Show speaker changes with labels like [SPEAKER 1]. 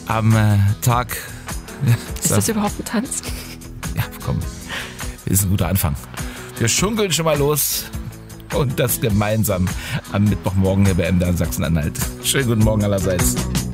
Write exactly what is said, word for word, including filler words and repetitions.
[SPEAKER 1] am äh, Tag.
[SPEAKER 2] Ist das überhaupt ein Tanz?
[SPEAKER 1] Ja, komm. Ist ein guter Anfang. Wir schunkeln schon mal los. Und das gemeinsam am Mittwochmorgen hier bei M D R Sachsen-Anhalt. Schönen guten Morgen allerseits.